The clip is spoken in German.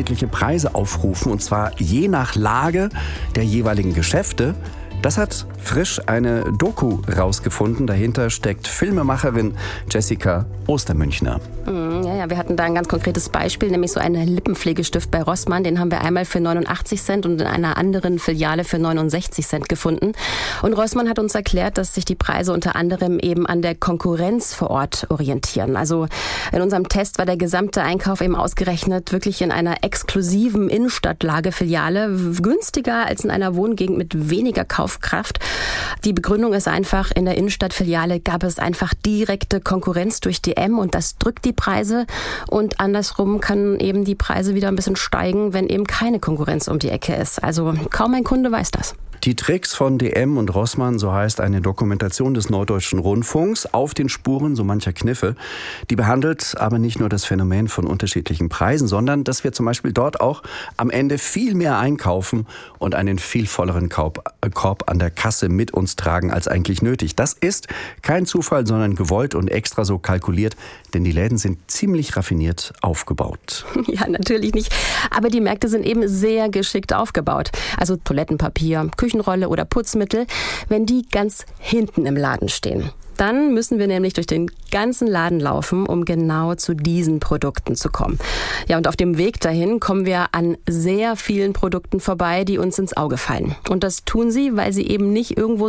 unterschiedliche Preise aufrufen, und zwar je nach Lage der jeweiligen Geschäfte. Das hat frisch eine Doku rausgefunden. Dahinter steckt Filmemacherin Jessica Ostermünchner. Ja, wir hatten da ein ganz konkretes Beispiel, nämlich so einen Lippenpflegestift bei Rossmann. Den haben wir einmal für 89 Cent und in einer anderen Filiale für 69 Cent gefunden. Und Rossmann hat uns erklärt, dass sich die Preise unter anderem eben an der Konkurrenz vor Ort orientieren. Also in unserem Test war der gesamte Einkauf eben ausgerechnet wirklich in einer exklusiven Innenstadtlagefiliale günstiger als in einer Wohngegend mit weniger Kaufkraft. Die Begründung ist einfach, in der Innenstadtfiliale gab es einfach direkte Konkurrenz durch DM und das drückt die Preise, und andersrum kann eben die Preise wieder ein bisschen steigen, wenn eben keine Konkurrenz um die Ecke ist. Also kaum ein Kunde weiß das. Die Tricks von DM und Rossmann, so heißt eine Dokumentation des Norddeutschen Rundfunks, auf den Spuren so mancher Kniffe. Die behandelt aber nicht nur das Phänomen von unterschiedlichen Preisen, sondern dass wir zum Beispiel dort auch am Ende viel mehr einkaufen und einen viel volleren Korb an der Kasse mit uns tragen als eigentlich nötig. Das ist kein Zufall, sondern gewollt und extra so kalkuliert, denn die Läden sind ziemlich raffiniert aufgebaut. Ja, natürlich nicht. Aber die Märkte sind eben sehr geschickt aufgebaut. Also Toilettenpapier, Küchenrolle oder Putzmittel, wenn die ganz hinten im Laden stehen. Dann müssen wir nämlich durch den ganzen Laden laufen, um genau zu diesen Produkten zu kommen. Ja, und auf dem Weg dahin kommen wir an sehr vielen Produkten vorbei, die uns ins Auge fallen. Und das tun sie, weil sie eben nicht irgendwo